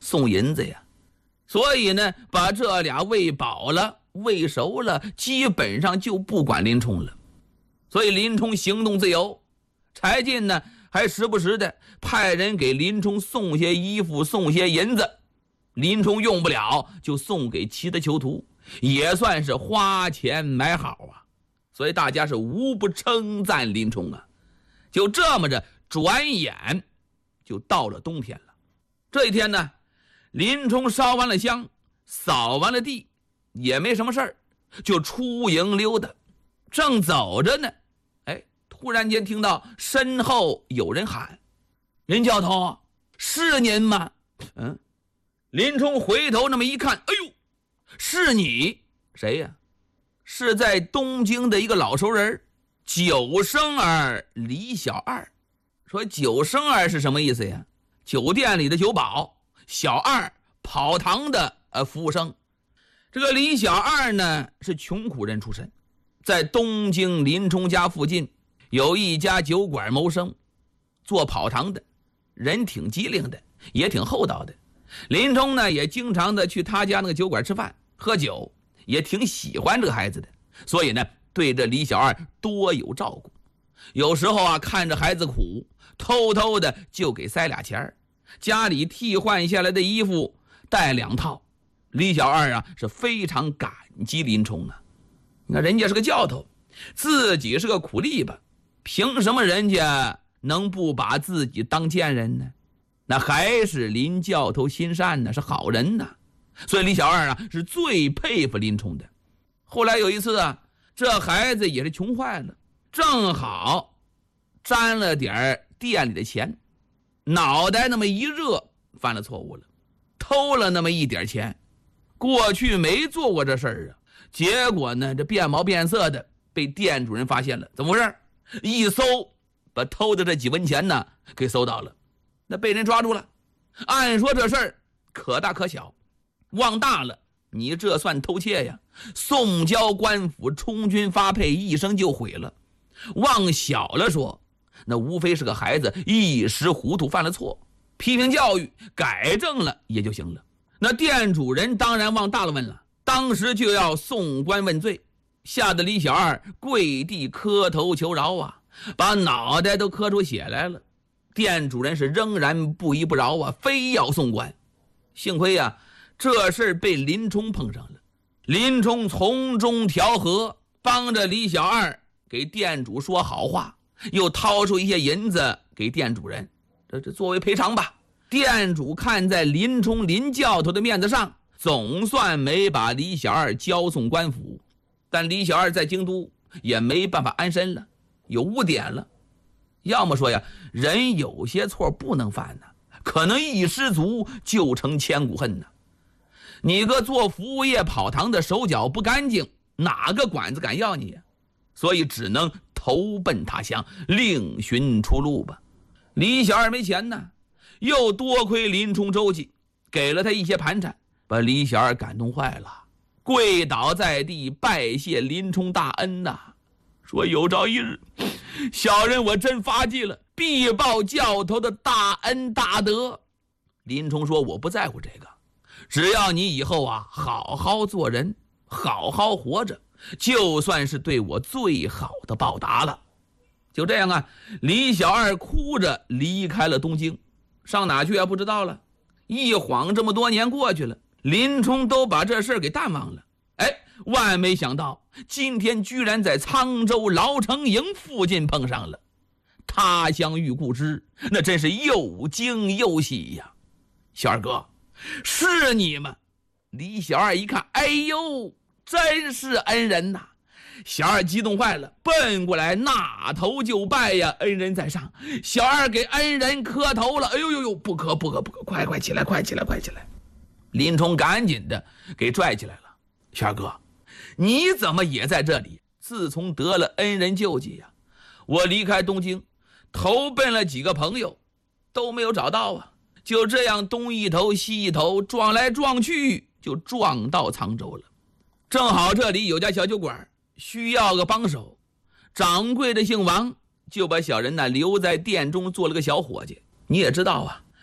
送银子呀。所以呢，把这俩喂饱了喂熟了，基本上就不管林冲了。所以林冲行动自由，柴进呢还时不时的派人给林冲送些衣服送些银子，林冲用不了就送给其他囚徒，也算是花钱买好啊。所以大家是无不称赞林冲啊。就这么着，转眼就到了冬天了。这一天呢，林冲烧完了香，扫完了地，也没什么事儿，就出营溜达。正走着呢，突然间听到身后有人喊：“林教头，是您吗？”林冲回头那么一看，哎呦，是你？谁呀？是在东京的一个老熟人，酒生儿李小二。说酒生儿是什么意思呀？酒店里的酒保，小二跑堂的服务生。这个李小二呢是穷苦人出身，在东京林冲家附近有一家酒馆谋生，做跑堂的，人挺机灵的，也挺厚道的。林冲呢也经常的去他家那个酒馆吃饭喝酒，也挺喜欢这个孩子的，所以呢对这李小二多有照顾。有时候啊看着孩子苦，偷偷的就给塞俩钱，家里替换下来的衣服带2套。李小二啊是非常感激林冲啊。你看人家是个教头，自己是个苦力吧，凭什么人家能不把自己当贱人呢？那还是林教头心善呢，是好人呢。所以李小二啊是最佩服林冲的。后来有一次啊，这孩子也是穷坏了，正好沾了点店里的钱，脑袋那么一热，犯了错误了，偷了那么一点钱。过去没做过这事儿啊，结果呢这变毛变色的被店主人发现了。怎么回事？一搜把偷的这几文钱呢给搜到了，那被人抓住了。按说这事儿可大可小，往大了你这算偷窃呀，送交官府充军发配，一生就毁了。往小了说，那无非是个孩子一时糊涂犯了错，批评教育改正了也就行了。那店主人当然往大了问了，当时就要送官问罪，吓得李小二跪地磕头求饶啊，把脑袋都磕出血来了。店主人是仍然不依不饶啊，非要送官。幸亏啊这事被林冲碰上了，林冲从中调和，帮着李小二给店主说好话，又掏出一些银子给店主人，这作为赔偿吧。店主看在林冲林教头的面子上，总算没把李小二交送官府。但李小二在京都也没办法安身了，有污点了。要么说呀，人有些错不能犯呢，可能一失足就成千古恨呢。你个做服务业跑堂的手脚不干净，哪个馆子敢要你呀？所以只能投奔他乡，另寻出路吧。李小二没钱呢，又多亏林冲周济，给了他一些盘缠，把李小二感动坏了，跪倒在地拜谢林冲大恩呐，说有朝一日小人我真发迹了，必报教头的大恩大德。林冲说我不在乎这个，只要你以后啊好好做人，好好活着，就算是对我最好的报答了。就这样啊，李小二哭着离开了东京，上哪去啊不知道了。一晃这么多年过去了，林冲都把这事儿给淡忘了。万没想到今天居然在沧州老城营附近碰上了。他乡遇故知，那真是又惊又喜呀。小二哥，是你吗？李小二一看，哎呦，真是恩人呐。小二激动坏了，奔过来纳头就拜呀，恩人在上。小二给恩人磕头了。哎呦呦呦，不可，快起来，快起来。林冲赶紧的给拽起来了。小二哥，你怎么也在这里？自从得了恩人救济呀，我离开东京投奔了几个朋友，都没有找到啊。就这样东一头西一头撞来撞去，就撞到沧州了。正好这里有家小酒馆，需要个帮手，掌柜的姓王，就把小人呢留在店中做了个小伙计。你也知道啊，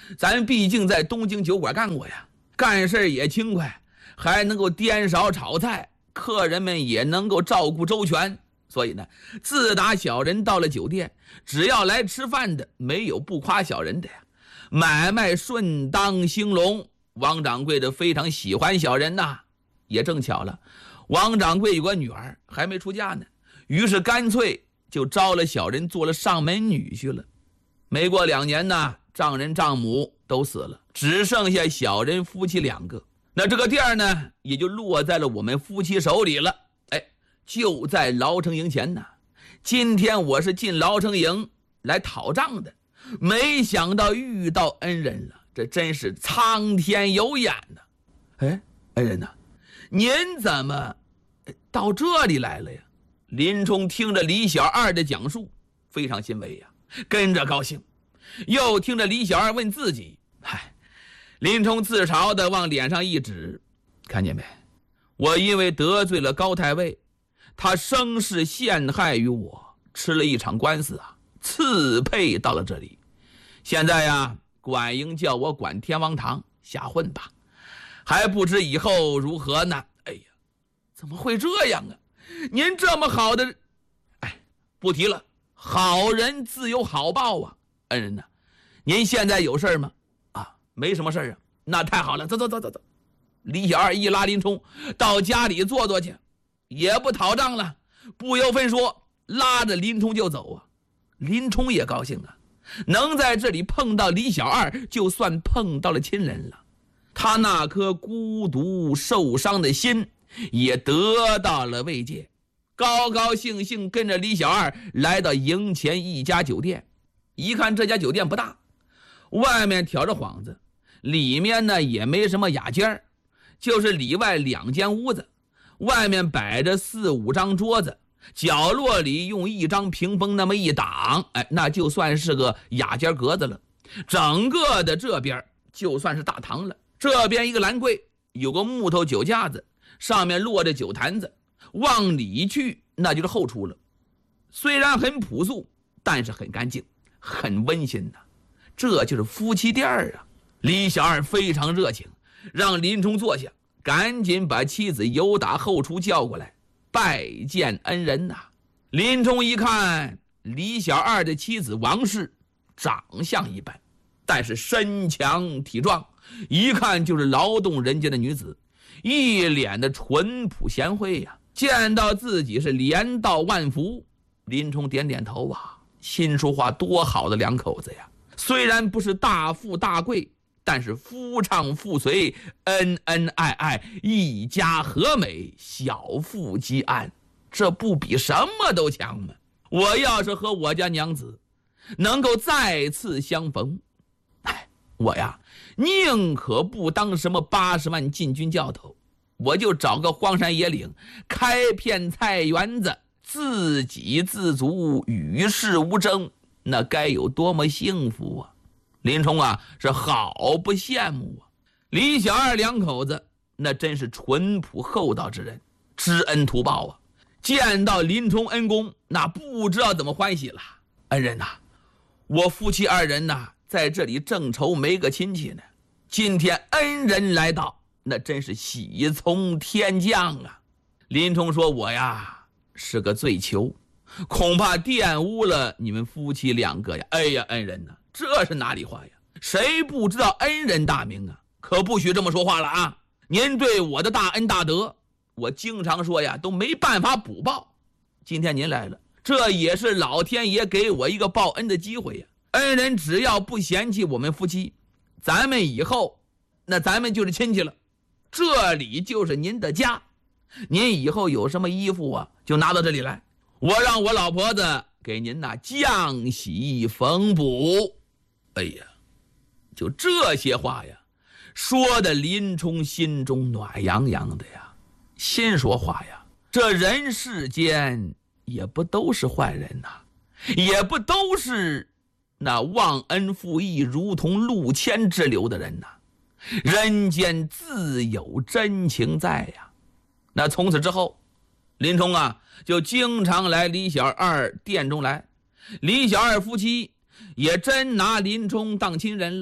咱毕竟在东京酒馆干过呀，干事也轻快，还能够颠勺炒菜，客人们也能够照顾周全。所以呢，自打小人到了酒店，只要来吃饭的，没有不夸小人的呀。买卖顺当兴隆，王掌柜的非常喜欢小人呐。也正巧了，王掌柜有个女儿还没出嫁呢，于是干脆就招了小人做了上门女婿了。没过2年呢，丈人丈母都死了，只剩下小人夫妻2个。那这个店呢，也就落在了我们夫妻手里了。就在牢城营前呢。今天我是进牢城营来讨账的，没想到遇到恩人了，这真是苍天有眼呐。恩人呐，您怎么到这里来了呀？林冲听着李小二的讲述，非常欣慰呀，跟着高兴。又听着李小二问自己，林冲自嘲的往脸上一指，看见没？我因为得罪了高太尉，他生事陷害于我，吃了一场官司啊，刺配到了这里。现在呀，管营叫我管天王堂，瞎混吧，还不知以后如何呢。哎呀，怎么会这样啊？您这么好的，不提了，好人自有好报啊。恩人呐，您现在有事吗？没什么事啊。那太好了，走。李小二一拉林冲到家里坐坐去，也不讨账了，不由分说拉着林冲就走啊。林冲也高兴啊，能在这里碰到李小二，就算碰到了亲人了。他那颗孤独受伤的心也得到了慰藉，高高兴兴跟着李小二来到营前一家酒店。一看这家酒店不大，外面挑着幌子，里面呢也没什么雅间，就是里外2间屋子，外面摆着4、5张桌子，角落里用1张屏风那么一挡，那就算是个雅间格子了。整个的这边就算是大堂了。这边一个栏柜，有个木头酒架子，上面落着酒坛子，往里去那就是后厨了。虽然很朴素，但是很干净，很温馨呐。这就是夫妻店啊。李小二非常热情，让林冲坐下，赶紧把妻子由打后厨叫过来拜见恩人呐。林冲一看李小二的妻子王氏，长相一般，但是身强体壮，一看就是劳动人家的女子，一脸的淳朴贤惠呀。见到自己是连道万福，林冲点点头啊，心说话多好的2口子呀。虽然不是大富大贵，但是夫唱妇随，恩恩爱爱，一家和美，小富即安，这不比什么都强吗？我要是和我家娘子能够再次相逢，我呀宁可不当什么80万禁军教头，我就找个荒山野岭，开片菜园子，自给自足，与世无争，那该有多么幸福啊！林冲啊是好不羡慕啊。李小二2口子那真是淳朴厚道之人，知恩图报啊。见到林冲恩公，那不知道怎么欢喜了。恩人呐，我夫妻2人呐在这里正愁没个亲戚呢，今天恩人来到，那真是喜从天降啊。林冲说，我呀是个罪囚，恐怕玷污了你们夫妻2个呀。哎呀，恩人呐，这是哪里话呀？谁不知道恩人大名啊？可不许这么说话了啊！您对我的大恩大德，我经常说呀，都没办法补报。今天您来了，这也是老天爷给我一个报恩的机会呀。恩人只要不嫌弃我们夫妻，咱们以后那咱们就是亲戚了，这里就是您的家。您以后有什么衣服啊，就拿到这里来，我让我老婆子给您降洗缝补。哎呀，就这些话呀，说的林冲心中暖洋洋的呀。心说话呀，这人世间也不都是坏人呐，也不都是那忘恩负义如同陆谦之流的人呐。人间自有真情在呀。那从此之后，林冲啊就经常来李小二店中来。李小二夫妻也真拿林冲当亲人了，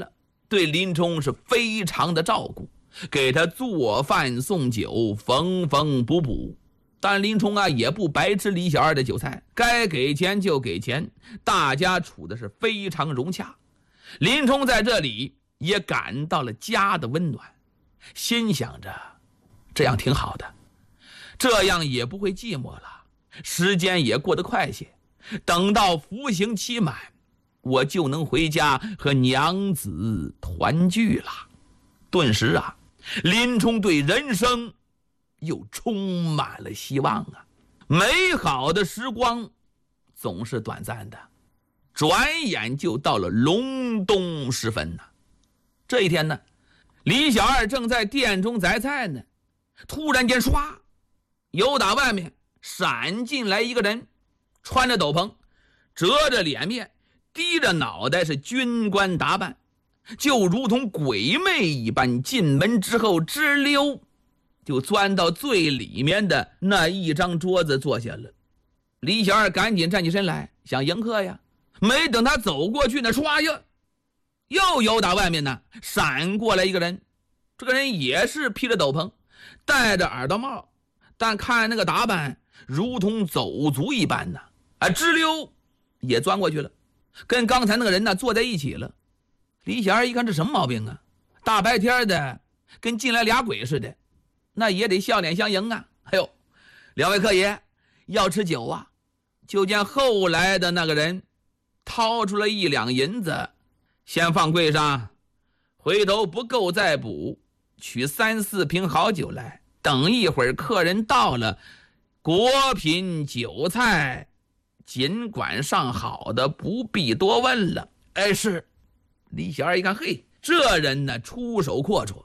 对林冲是非常的照顾，给他做饭送酒，缝缝补补。但林冲啊也不白吃李小二的酒菜，该给钱就给钱，大家处的是非常融洽。林冲在这里也感到了家的温暖，心想着这样挺好的，这样也不会寂寞了，时间也过得快些，等到服刑期满，我就能回家和娘子团聚了。顿时啊，林冲对人生又充满了希望啊！美好的时光总是短暂的，转眼就到了隆冬时分呢。这一天呢，李小二正在店中择菜呢，突然间唰，由打外面闪进来一个人，穿着斗篷，遮着脸面，低着脑袋，是军官打扮，就如同鬼魅一般，进门之后吱溜就钻到最里面的那一张桌子坐下了。李小二赶紧站起身来想迎客呀，没等他走过去呢，唰呀，又由打外面呢闪过来一个人。这个人也是披着斗篷，戴着耳朵帽，但看那个打扮如同走卒一般呢，吱溜也钻过去了，跟刚才那个人呢坐在一起了。李小二一看这什么毛病啊，大白天的跟进来俩鬼似的，那也得笑脸相迎啊。哎呦，两位客爷要吃酒啊？就见后来的那个人掏出了1两银子，先放柜上，回头不够再补，取3、4瓶好酒来，等一会儿客人到了，果品酒菜尽管上好的，不必多问了。哎，是。李小二一看，嘿，这人呢出手阔绰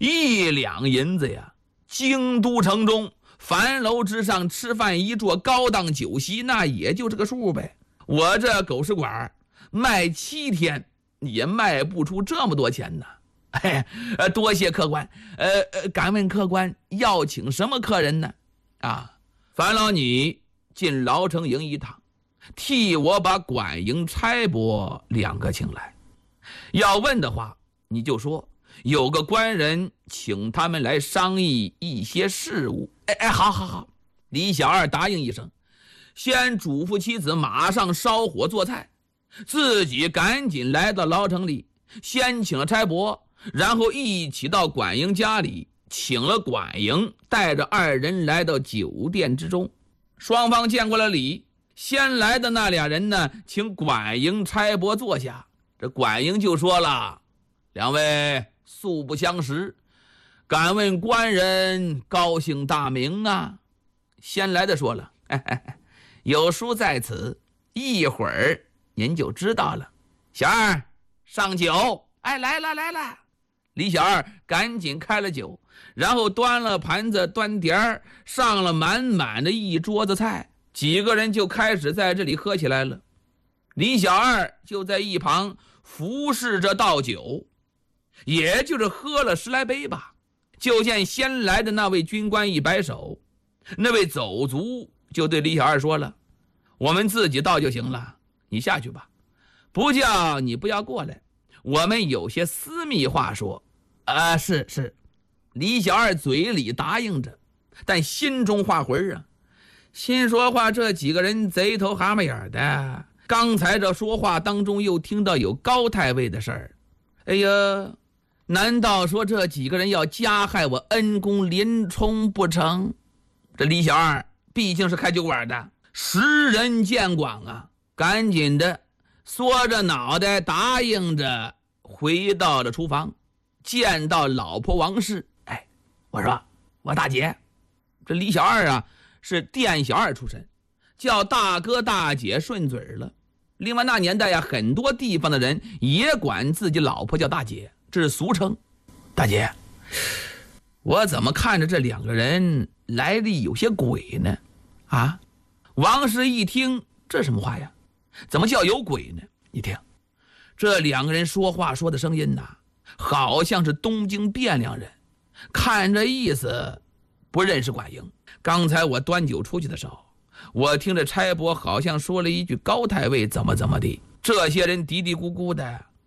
，1两银子呀，京都城中樊楼之上吃饭一桌高档酒席，那也就这个数呗。我这狗食馆卖7天也卖不出这么多钱呢。哎，多谢客官。敢问客官要请什么客人呢？啊，樊老你进牢城营一趟，替我把管营差拨2个请来。要问的话，你就说有个官人请他们来商议一些事务。好。李小二答应一声，先嘱咐妻子马上烧火做菜，自己赶紧来到牢城里，先请了差拨，然后一起到管营家里，请了管营，带着2人来到酒店之中。双方见过了礼，先来的那俩人呢，请管营差拨坐下。这管营就说了，两位素不相识，敢问官人高姓大名啊？先来的说了，有书在此，一会儿您就知道了。小二上酒。来了。李小二赶紧开了酒，然后端了盘子端碟儿，上了满满的一桌子菜，几个人就开始在这里喝起来了。李小二就在一旁服侍着倒酒，也就是喝了10来杯吧。就见先来的那位军官一摆手，那位走卒就对李小二说了，我们自己倒就行了，你下去吧，不叫你不要过来，我们有些私密话说。是。李小二嘴里答应着，但心中画魂啊，心说话这几个人贼头蛤蟆眼的，刚才这说话当中又听到有高太尉的事儿。哎呀，难道说这几个人要加害我恩公林冲不成？这李小二毕竟是开酒馆的，识人见广啊，赶紧的缩着脑袋答应着回到了厨房，见到老婆王氏。我说我大姐，这李小二啊是店小二出身，叫大哥大姐顺嘴了。另外那年代呀，很多地方的人也管自己老婆叫大姐，这是俗称。大姐，我怎么看着这2个人来历有些鬼呢？啊，王氏一听，这什么话呀？怎么叫有鬼呢？你听，这2个人说话说的声音呐，好像是东京汴梁人，看这意思不认识管营。刚才我端酒出去的时候，我听着差拨好像说了一句高太尉怎么的，这些人嘀嘀咕咕的，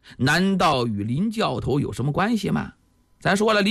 难道与林教头有什么关系吗？咱说了，